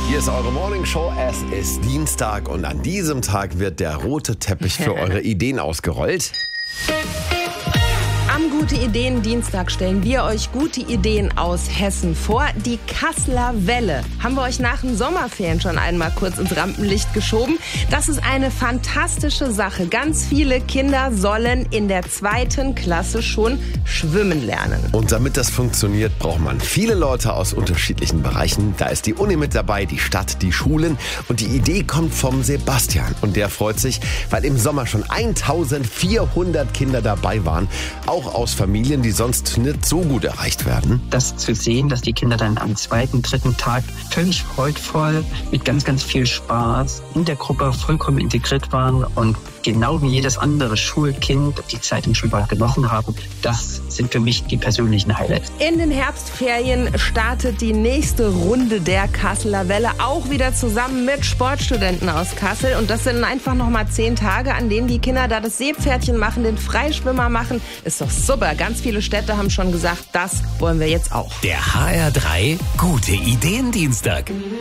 Hier ist eure Morningshow. Es ist Dienstag und an diesem Tag wird der rote Teppich für eure Ideen ausgerollt. Am Gute Ideen Dienstag stellen wir euch gute Ideen aus Hessen vor. Die Kasseler Welle haben wir euch nach den Sommerferien schon einmal kurz ins Rampenlicht geschoben. Das ist eine fantastische Sache. Ganz viele Kinder sollen in der 2. Klasse schon schwimmen lernen. Und damit das funktioniert, braucht man viele Leute aus unterschiedlichen Bereichen. Da ist die Uni mit dabei, die Stadt, die Schulen. Und die Idee kommt vom Sebastian. Und der freut sich, weil im Sommer schon 1400 Kinder dabei waren. Auch aus Familien, die sonst nicht so gut erreicht werden. Das zu sehen, dass die Kinder dann am 2., 3. Tag völlig freudvoll, mit ganz, ganz viel Spaß in der Gruppe vollkommen integriert waren und genau wie jedes andere Schulkind die Zeit im Schwimmbad genossen haben, das sind für mich die persönlichen Highlights. In den Herbstferien startet die nächste Runde der Kasseler Welle, auch wieder zusammen mit Sportstudenten aus Kassel. Und das sind einfach nochmal 10 Tage, an denen die Kinder da das Seepferdchen machen, den Freischwimmer machen. Ist doch super. Ganz viele Städte haben schon gesagt, das wollen wir jetzt auch. Der HR3 Gute Ideen Dienstag.